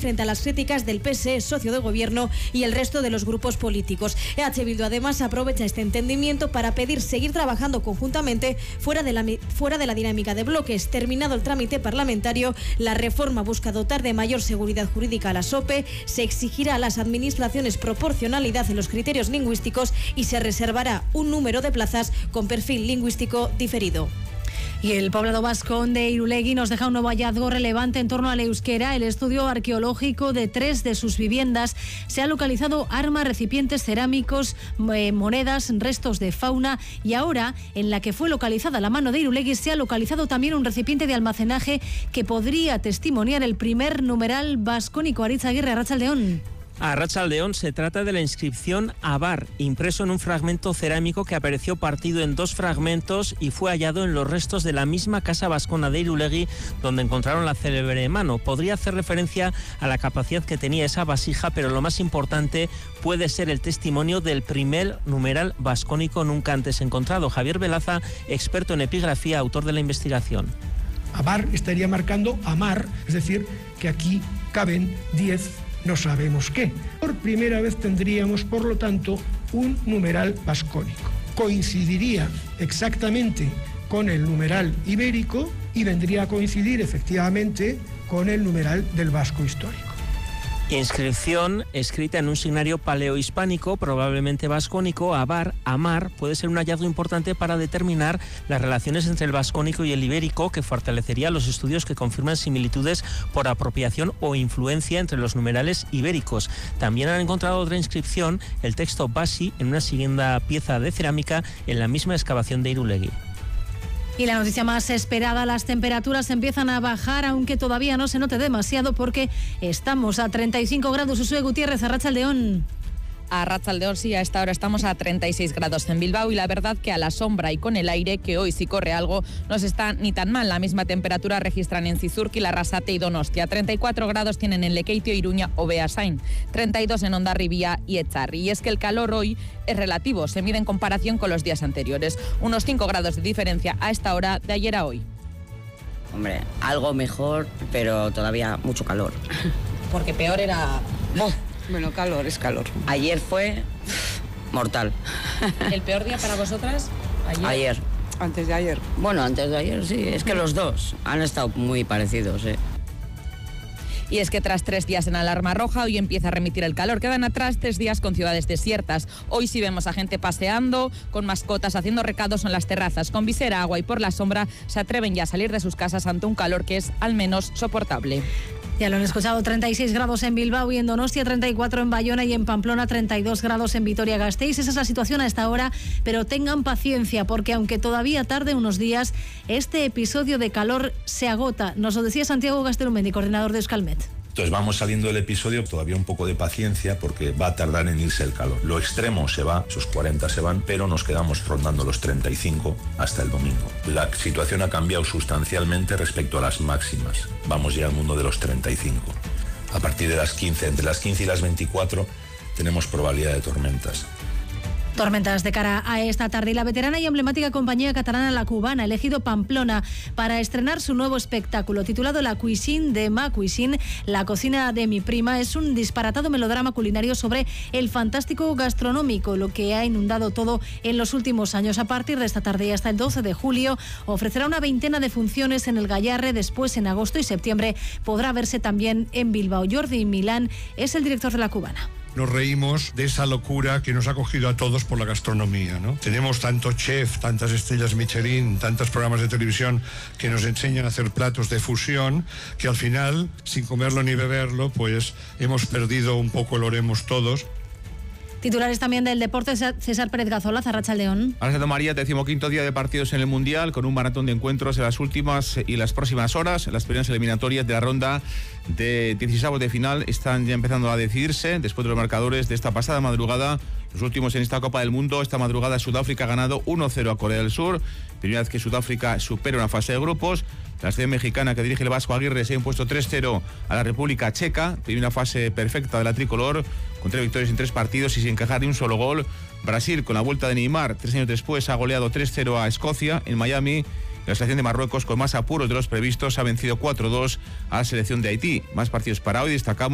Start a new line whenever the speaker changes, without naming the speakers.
frente a las críticas del PSE, socio de gobierno, y el resto de los grupos políticos. EH Bildu además aprovecha este entendimiento para pedir seguir trabajando conjuntamente fuera de la dinámica de bloques. Terminado el trámite parlamentario, la reforma busca dotar de mayor seguridad jurídica a la SOPE, se exigirá a las administraciones proporcionalidad en los criterios lingüísticos y se reservará un número de plazas con perfil lingüístico diferido.
Y el poblado vasco de Irulegui nos deja un nuevo hallazgo relevante en torno al euskera. El estudio arqueológico de 3 de sus viviendas se ha localizado armas, recipientes cerámicos, monedas, restos de fauna, y ahora en la que fue localizada la mano de Irulegui se ha localizado también un recipiente de almacenaje que podría testimoniar el primer numeral vascónico. Aritz Aguirre, Arratsaldeon.
Arratsaldeon, se trata de la inscripción Abar, impreso en un fragmento cerámico que apareció partido en 2 fragmentos y fue hallado en los restos de la misma casa vascona de Irulegui, donde encontraron la célebre mano. Podría hacer referencia a la capacidad que tenía esa vasija, pero lo más importante puede ser el testimonio del primer numeral vascónico nunca antes encontrado. Javier Velaza, experto en epigrafía, autor de la investigación.
Abar estaría marcando Amar, es decir, que aquí caben 10. No sabemos qué. Por primera vez tendríamos, por lo tanto, un numeral vascónico. Coincidiría exactamente con el numeral ibérico y vendría a coincidir efectivamente con el numeral del vasco histórico.
Inscripción escrita en un signario paleohispánico, probablemente vascónico. Abar, Amar, puede ser un hallazgo importante para determinar las relaciones entre el vascónico y el ibérico, que fortalecería los estudios que confirman similitudes por apropiación o influencia entre los numerales ibéricos. También han encontrado otra inscripción, el texto Basi, en una segunda pieza de cerámica en la misma excavación de Irulegui.
Y la noticia más esperada, las temperaturas empiezan a bajar, aunque todavía no se note demasiado porque estamos a 35 grados. Usue Gutiérrez, Arratsaldeon.
A Arratsaldeon, sí, a esta hora estamos a 36 grados en Bilbao y la verdad que a la sombra y con el aire, que hoy si corre algo, no se está ni tan mal. La misma temperatura registran en Zizurki, Larrasate y Donostia. 34 grados tienen en Lekeitio, Iruña o Beasain. 32 en Hondarribia y Echarri. Y es que el calor hoy es relativo, se mide en comparación con los días anteriores. Unos 5 grados de diferencia a esta hora de ayer a hoy.
Hombre, algo mejor, pero todavía mucho calor.
Porque peor era...
Bueno, calor es calor. Ayer fue mortal.
¿El peor día para vosotras?
Ayer.
Antes de ayer.
Bueno, antes de ayer sí, es que los dos han estado muy parecidos,
Y es que tras 3 días en alarma roja, hoy empieza a remitir el calor. Quedan atrás 3 días con ciudades desiertas. Hoy sí vemos a gente paseando, con mascotas, haciendo recados en las terrazas. Con visera, agua y por la sombra se atreven ya a salir de sus casas ante un calor que es al menos soportable.
Ya lo han escuchado, 36 grados en Bilbao y en Donostia, 34 en Bayona y en Pamplona, 32 grados en Vitoria-Gasteiz. Esa es la situación a esta hora, pero tengan paciencia porque aunque todavía tarde unos días, este episodio de calor se agota. Nos lo decía Santiago Gastelumendi, coordinador de Euskalmet.
Entonces vamos saliendo del episodio, todavía un poco de paciencia porque va a tardar en irse el calor. Lo extremo se va, esos 40 se van, pero nos quedamos rondando los 35 hasta el domingo. La situación ha cambiado sustancialmente respecto a las máximas. Vamos ya al mundo de los 35. A partir de las 15, entre las 15 y las 24, tenemos probabilidad de tormentas.
Tormentas de cara a esta tarde. Y la veterana y emblemática compañía catalana La Cubana ha elegido Pamplona para estrenar su nuevo espectáculo titulado La Cuisine de Ma Cuisine, la cocina de mi prima. Es un disparatado melodrama culinario sobre el fantástico gastronómico, lo que ha inundado todo en los últimos años. A partir de esta tarde y hasta el 12 de julio ofrecerá una veintena de funciones en el Gallarre. Después, en agosto y septiembre, podrá verse también en Bilbao. Jordi Milán es el director de La Cubana.
Nos reímos de esa locura que nos ha cogido a todos por la gastronomía, ¿no? Tenemos tanto chef, tantas estrellas Michelin, tantos programas de televisión que nos enseñan a hacer platos de fusión, que al final, sin comerlo ni beberlo, pues hemos perdido un poco el oremos todos.
Titulares también del deporte, César Pérez Gazola, Arratsaldeon.
Ángel María, 15º día de partidos en el Mundial, con un maratón de encuentros en las últimas y las próximas horas. Las primeras eliminatorias de la ronda de 16avos de final están ya empezando a decidirse después de los marcadores de esta pasada madrugada. Los últimos en esta Copa del Mundo. Esta madrugada Sudáfrica ha ganado 1-0 a Corea del Sur. Primera vez que Sudáfrica supera una fase de grupos. La selección mexicana que dirige el Vasco Aguirre se ha impuesto 3-0 a la República Checa. Primera fase perfecta de la tricolor, con 3 victorias en 3 partidos y sin encajar ni un solo gol. Brasil, con la vuelta de Neymar, 3 años después, ha goleado 3-0 a Escocia en Miami. La selección de Marruecos, con más apuros de los previstos, ha vencido 4-2 a la selección de Haití. Más partidos para hoy, destacamos